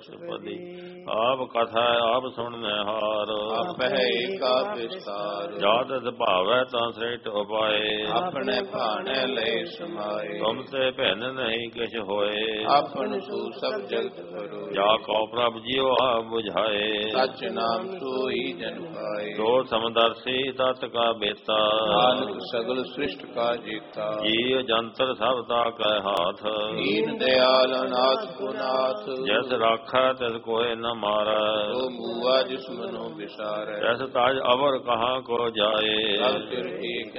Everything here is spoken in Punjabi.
ਪਦੀ। ਆਪ ਕਥਾ ਆਪ ਸੁਣਨੇ ਹਾਰ, ਆਪਹਿ ਏਕਾ ਵਿਸਤਾਰ। ਜਾਤ ਭਾਵੈ ਤਾਂ ਸ੍ਰੇਸ਼ਟ ਉਪਾਏ, ਆਪਣੇ ਭਾਣੇ ਲਈ ਸਮਾਏ। ਤੁਮ ਤੇ ਭਿੰਨ ਨਹੀਂ ਕਿਛ ਹੋਏ, ਆਪਨ ਸੂ ਸਭ ਜਗਤ ਕਰੋਏ। ਜਾ ਕਉ ਪ੍ਰਭ ਜੀਉ ਆਪ ਬੁਝਾਏ, ਸਚ ਨਾਮ ਸੋਈ ਜਨ ਪਾਏ। ਜੋ ਸਮਦਰਸੀ ਤਤ ਕਾ ਬੇਤਾ, ਨਾਨਕ ਸਗਲ ਸ੍ਰਿਸ਼ਟ ਕਾ ਜੀਤਾ। ਜੀਵ ਜੰਤਰ ਸਭ ਤਾ ਕੈ ਹਾਥ, ਦੀਨ ਦਿਆਲ ਅਨਾਥ ਗੁਨਾਥ। ਜਿਸ ਰਾਖੈ ਤਿਸ ਕੋਇ ਨ ਮਾਰੈ, ਸੋ ਮੂਆ ਜਿਸ ਮਨੋ ਵਿਸਾਰੈ। ਜੈਸ ਤਾਜ ਅਵਰ ਕਹਾਂ ਕੋ ਜਾਏ, ਸਭ ਤਿਰ ਏਕ